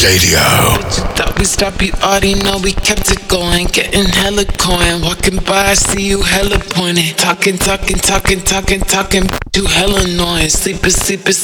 Thought we stop, you already know we kept it going. Getting hella coin, walking by, I see you hella pointed. Talking, you hella annoying. Sleeping,